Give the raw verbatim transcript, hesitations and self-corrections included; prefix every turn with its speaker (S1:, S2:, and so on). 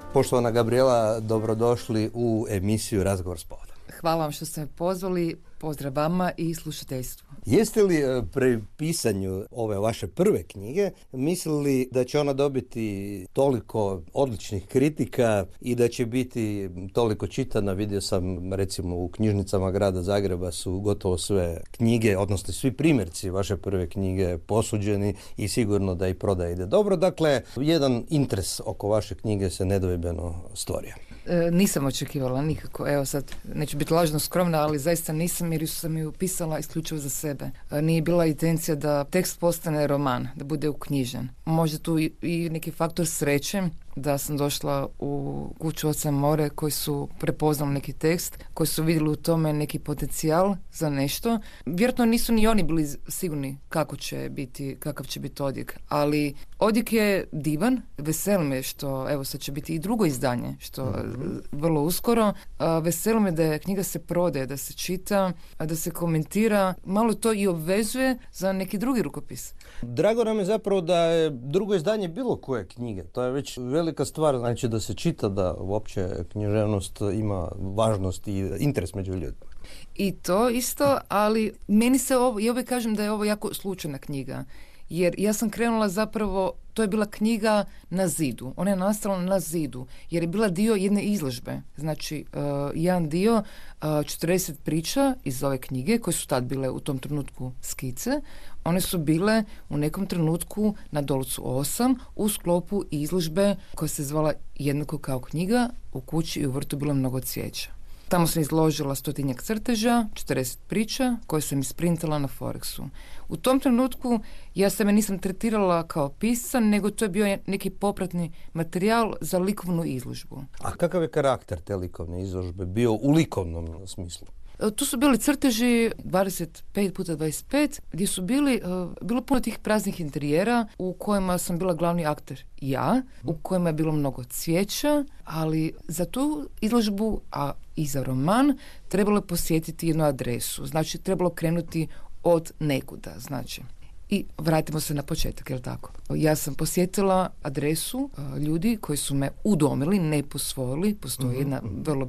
S1: Poštovana Gabriela, dobrodošli u emisiju Razgovor s povodom.
S2: Hvala vam što ste me pozvali, pozdrav vama i slušateljstvu.
S1: Jeste li pri pisanju ove vaše prve knjige mislili da će ona dobiti toliko odličnih kritika i da će biti toliko čitana? Vidio sam recimo u knjižnicama grada Zagreba su gotovo sve knjige, odnosno svi primjerci vaše prve knjige posuđeni i sigurno da i prodaja ide dobro. Dakle, jedan interes oko vaše knjige se nedvojbeno stvorio.
S2: E, nisam očekivala nikako. Evo sad, neću biti lažno skromna, ali zaista nisam jer sam ju pisala isključivo za sebe. E, nije bila intencija da tekst postane roman, da bude uknjižen. Možda tu i, i neki faktor sreće da sam došla u kuću Oca More koji su prepoznali neki tekst, koji su vidjeli u tome neki potencijal za nešto. Vjerojatno nisu ni oni bili sigurni kako će biti, kakav će biti odjek, ali odjek je divan, veseli me što, evo sad će biti i drugo izdanje, što mm-hmm. vrlo uskoro. Veseli me da je knjiga se prodaje, da se čita, da se komentira, malo to i obvezuje za neki drugi rukopis.
S1: Drago nam je zapravo da je drugo izdanje bilo koje knjige, to je već velika stvar, znači da se čita, da uopće književnost ima važnost i interes među ljudima.
S2: I to isto, ali meni se ovo, ja uvijek kažem da je ovo jako slučajna knjiga, jer ja sam krenula zapravo, to je bila knjiga na zidu, ona je nastala na zidu, jer je bila dio jedne izložbe, znači uh, jedan dio uh, četrdeset priča iz ove knjige, koje su tad bile u tom trenutku skice, one su bile u nekom trenutku na Dolcu osam u sklopu izložbe koja se zvala jednako kao knjiga, u kući i u vrtu bilo mnogo cvijeća. Tamo sam izložila stotinjak crteža, četrdeset priča koje sam isprintala na Forexu. U tom trenutku ja sebe nisam tretirala kao pisca, nego to je bio neki popratni materijal za likovnu izložbu.
S1: A kakav je karakter te likovne izložbe bio u likovnom smislu?
S2: Tu su bili crteži dvadeset pet puta dvadeset pet gdje su bili, uh, bilo puno tih praznih interijera u kojima sam bila glavni akter ja, u kojima je bilo mnogo cvijeća, ali za tu izložbu, a i za roman, trebalo je posjetiti jednu adresu. Znači, trebalo krenuti od nekuda, znači. I vratimo se na početak, jel tako? Ja sam posjetila adresu uh, ljudi koji su me udomili, ne posvojili. Postoji jedna vrlo